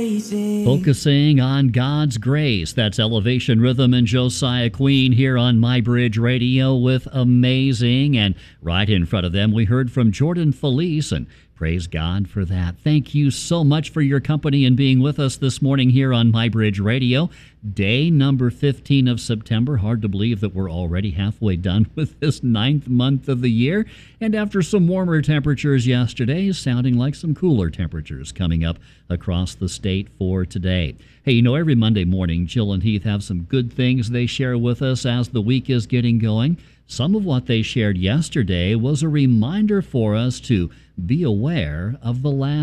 Focusing on God's grace. That's Elevation Rhythm and Josiah Queen here on My Bridge Radio with Amazing. And right in front of them, we heard from Jordan Felice, and praise God for that. Thank you so much for your company and being with us this morning here on My Bridge Radio. Day number 15 of September. Hard to believe that we're already halfway done with this 9th month of the year. And after some warmer temperatures yesterday, sounding like some cooler temperatures coming up across the state for today. Hey, you know, every Monday morning, Jill and Heath have some good things they share with us as the week is getting going. Some of what they shared yesterday was a reminder for us to be aware of the last